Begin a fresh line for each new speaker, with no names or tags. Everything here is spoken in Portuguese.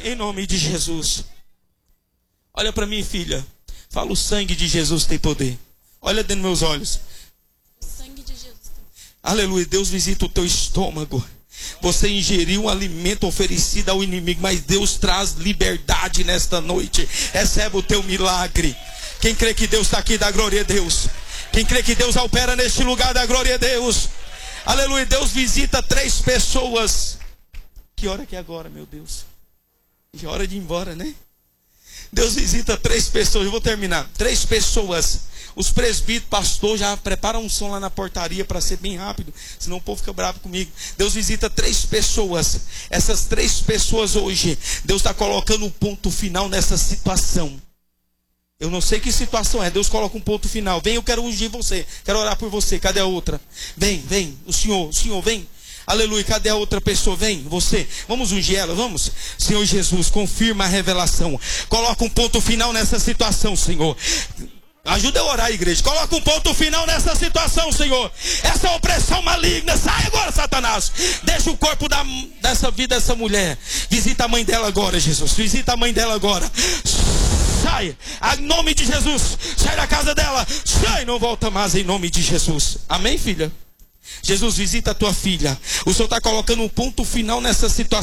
em nome de Jesus. Olha para mim, filha. Fala, o sangue de Jesus tem poder. Olha dentro dos meus olhos.
O sangue de Jesus.
Aleluia. Deus visita o teu estômago. Você ingeriu um alimento oferecido ao inimigo, mas Deus traz liberdade nesta noite. Recebe o teu milagre. Quem crê que Deus está aqui, dá glória a Deus. Quem crê que Deus opera neste lugar, dá glória a Deus. Aleluia. Deus visita 3 pessoas. Que hora que é agora, meu Deus? Que hora de ir embora, né? Deus visita 3 pessoas. Eu vou terminar. 3 pessoas. Os presbíteros, pastor, já preparam um som lá na portaria para ser bem rápido, senão o povo fica bravo comigo. Deus visita 3 pessoas. Essas 3 pessoas hoje, Deus está colocando um ponto final nessa situação. Eu não sei que situação é. Deus coloca um ponto final. Vem, eu quero ungir você. Quero orar por você. Cadê a outra? Vem, vem. O Senhor vem. Aleluia, cadê a outra pessoa? Vem, você. Vamos ungir ela, vamos. Senhor Jesus, confirma a revelação. Coloca um ponto final nessa situação, Senhor. Ajuda eu a orar, igreja. Coloca um ponto final nessa situação, Senhor. Essa opressão maligna, sai agora, Satanás. Deixa o corpo dessa vida, dessa mulher. Visita a mãe dela agora, Jesus. Visita a mãe dela agora. Sai, em nome de Jesus. Sai da casa dela. Sai, não volta mais em nome de Jesus. Amém, filha? Jesus, visita a tua filha. O Senhor está colocando um ponto final nessa situação.